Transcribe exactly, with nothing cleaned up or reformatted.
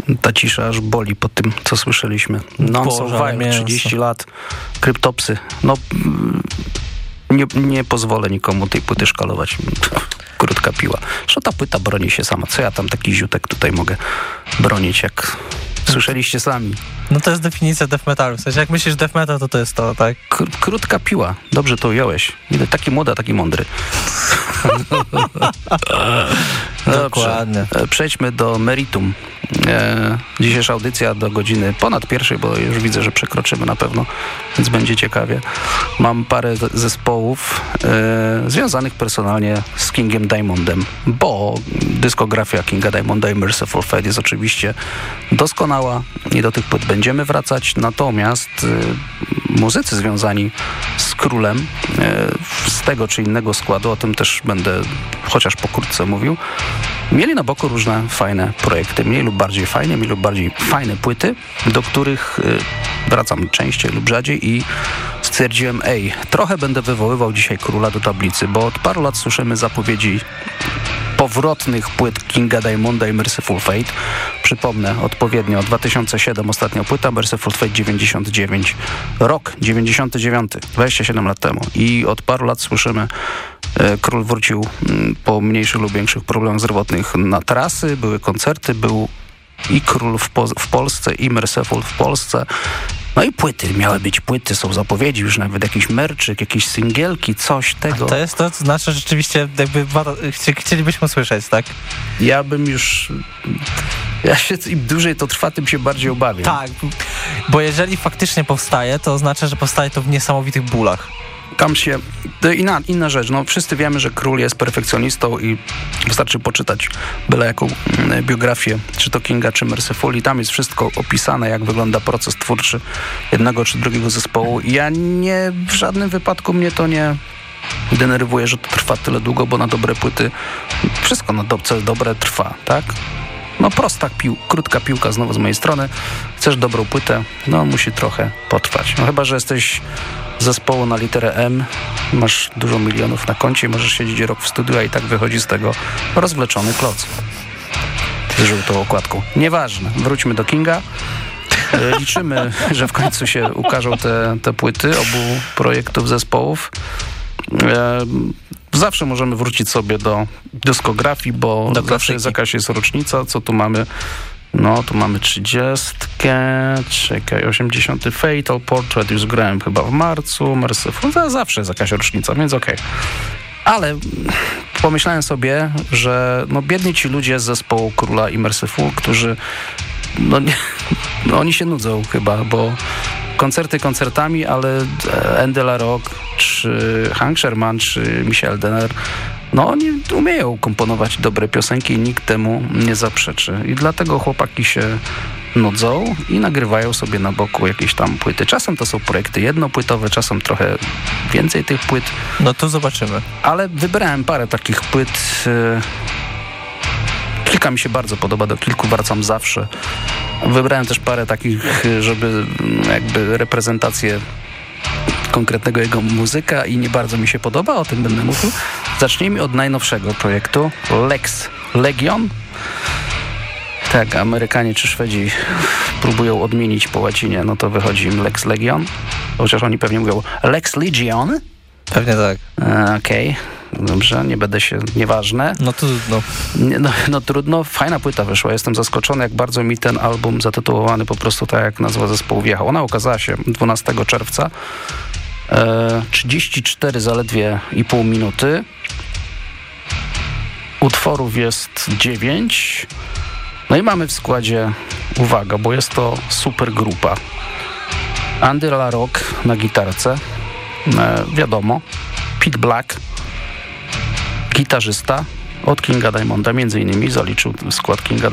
Ta cisza aż boli po tym, co słyszeliśmy. Non-survival, trzydzieści lat, Kryptopsy. No, nie, nie pozwolę nikomu tej płyty szkalować. Krótka piła. Że ta płyta broni się sama. Co ja tam taki ziutek tutaj mogę bronić, jak słyszeliście sami. No to jest definicja death metalu. W sensie jak myślisz death metal, to to jest to, tak? K- krótka piła. Dobrze to ująłeś. Taki młody, taki mądry. Dokładnie. Dobrze. Przejdźmy do meritum. E, dzisiejsza audycja do godziny ponad pierwszej, bo już widzę, że przekroczymy na pewno, więc będzie ciekawie. Mam parę zespołów e, związanych personalnie z Kingiem Diamondem, bo dyskografia Kinga Diamonda i Mercyful Fate jest oczywiście doskonała i do tych płyt będziemy wracać, natomiast e, muzycy związani z Królem e, z tego czy innego składu, o tym też będę chociaż pokrótce mówił, mieli na boku różne fajne projekty, mniej lub bardziej fajne, mniej lub bardziej fajne płyty, do których y, wracam częściej lub rzadziej i stwierdziłem, ej, trochę będę wywoływał dzisiaj Króla do tablicy, bo od paru lat słyszymy zapowiedzi powrotnych płyt Kinga Diamonda i Mercyful Fate. Przypomnę, odpowiednio dwa tysiące siódmy ostatnia płyta, Mercyful Fate dziewięćdziesiąty dziewiąty. Rok dziewięćdziesiąty dziewiąty, dwadzieścia siedem lat temu. I od paru lat słyszymy, e, Król wrócił m, po mniejszych lub większych problemach zdrowotnych na trasy, były koncerty, był i Król w, po, w Polsce, i Mercyful w Polsce. No i płyty, miały być płyty, są zapowiedzi, już nawet jakiś merczyk, jakieś singielki, coś tego. A to jest to, co znaczy rzeczywiście, jakby chcielibyśmy usłyszeć, tak? Ja bym już... Ja się, im dłużej to trwa, tym się bardziej obawiam. Tak, bo jeżeli faktycznie powstaje, to oznacza, że powstaje to w niesamowitych bólach. Tam się... To inna, inna rzecz, no wszyscy wiemy, że Król jest perfekcjonistą i wystarczy poczytać byle jaką biografię, czy to Kinga, czy Mercyful, i tam jest wszystko opisane, jak wygląda proces twórczy jednego czy drugiego zespołu. I ja nie, w żadnym wypadku mnie to nie denerwuje, że to trwa tyle długo, bo na dobre płyty wszystko na do, co jest dobre trwa, tak? No prosta, pił, krótka piłka znowu z mojej strony. Chcesz dobrą płytę? No musi trochę potrwać. No chyba, że jesteś zespołu na literę M, masz dużo milionów na koncie i możesz siedzieć rok w studiu, a i tak wychodzi z tego rozwleczony kloc z żółtą okładką. Nieważne. Wróćmy do Kinga. Liczymy, że w końcu się ukażą te, te płyty obu projektów zespołów. Zawsze możemy wrócić sobie do dyskografii, bo do zawsze jest jakaś jest rocznica. Co tu mamy? No, tu mamy trzydziestkę, czekaj, osiemdziesiąty Fatal Portrait, już grałem chyba w marcu, Mercyful, to zawsze jest jakaś rocznica, więc okej. Okay. Ale pomyślałem sobie, że no biedni ci ludzie z zespołu Króla i Mercyful, którzy, no, nie, no oni się nudzą chyba, bo koncerty koncertami, ale Andy LaRocque, czy Hank Sherman, czy Michel Denner, no oni umieją komponować dobre piosenki i nikt temu nie zaprzeczy. I dlatego chłopaki się nudzą i nagrywają sobie na boku jakieś tam płyty. Czasem to są projekty jednopłytowe, czasem trochę więcej tych płyt. No to zobaczymy. Ale wybrałem parę takich płyt. Kilka mi się bardzo podoba, do kilku wracam zawsze. Wybrałem też parę takich, żeby jakby reprezentację konkretnego jego muzyka i nie bardzo mi się podoba, o tym będę mówił. Zacznijmy od najnowszego projektu, Lex Legion. Tak, Amerykanie czy Szwedzi próbują odmienić po łacinie, no to wychodzi im Lex Legion. Chociaż oni pewnie mówią Lex Legion. Pewnie tak. Okej, okay. Dobrze, nie będę się, nieważne. No trudno. No, no trudno, fajna płyta wyszła. Jestem zaskoczony, jak bardzo mi ten album zatytułowany po prostu tak, jak nazwa zespołu wjechał. Ona ukazała się dwunastego czerwca. E, trzydzieści cztery zaledwie i pół minuty. Utworów jest dziewięć. No i mamy w składzie, uwaga, bo jest to super grupa. Andy LaRocque na gitarce. E, wiadomo. Pete Black, gitarzysta od Kinga Diamonda, między innymi zaliczył skład Kinga